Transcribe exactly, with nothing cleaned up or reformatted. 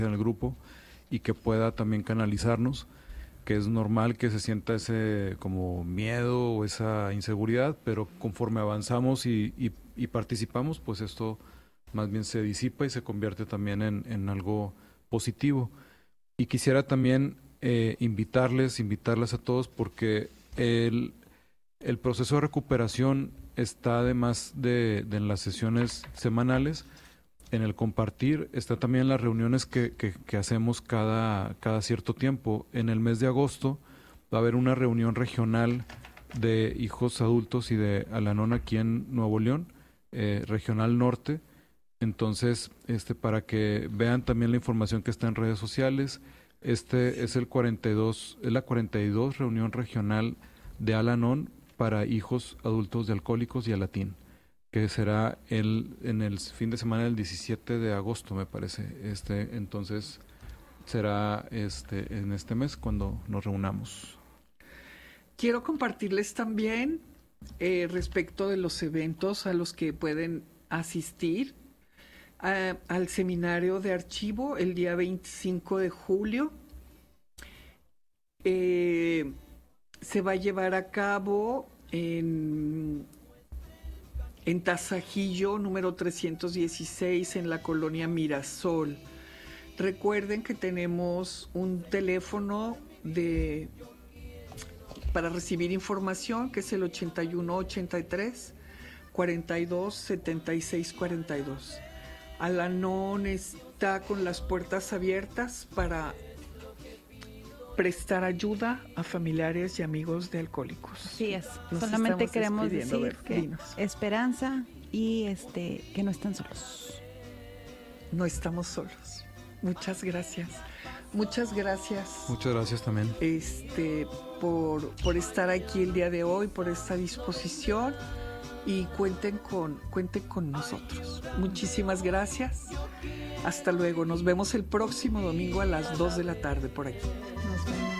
en el grupo y que pueda también canalizarnos, que es normal que se sienta ese como miedo o esa inseguridad, pero conforme avanzamos y, y, y participamos, pues esto más bien se disipa y se convierte también en, en algo positivo. Y quisiera también eh, invitarles, invitarles a todos, porque el, el proceso de recuperación está además de, de en las sesiones semanales, en el compartir, está también en las reuniones que, que, que hacemos cada, cada cierto tiempo. En el mes de agosto va a haber una reunión regional de hijos adultos y de Al-Anon aquí en Nuevo León, eh, Regional Norte. Entonces, este, para que vean también la información que está en redes sociales, este es el cuarenta y dos, es la cuarenta y dos reunión regional de Al-Anon para hijos adultos de alcohólicos y Alatín, que será el, en el fin de semana del diecisiete de agosto, me parece. Este, entonces, será este en este mes cuando nos reunamos. Quiero compartirles también eh, respecto de los eventos a los que pueden asistir. A, al seminario de archivo el día veinticinco de julio. Eh, se va a llevar a cabo en, en Tasajillo, número trescientos dieciséis, en la colonia Mirasol. Recuerden que tenemos un teléfono de, para recibir información, que es el ochenta y uno ochenta y tres cuarenta y dos setenta y seis cuarenta y dos. Al-Anon está con las puertas abiertas para prestar ayuda a familiares y amigos de alcohólicos. Así es. Nos Solamente estamos queremos decir ver, que dinos. esperanza y este que no están solos. No estamos solos. Muchas gracias. Muchas gracias. Muchas gracias también. Este, por, por estar aquí el día de hoy, por esta disposición. Y cuenten con, cuenten con nosotros. Muchísimas gracias. Hasta luego. Nos vemos el próximo domingo a las dos de la tarde por aquí. Nos vemos.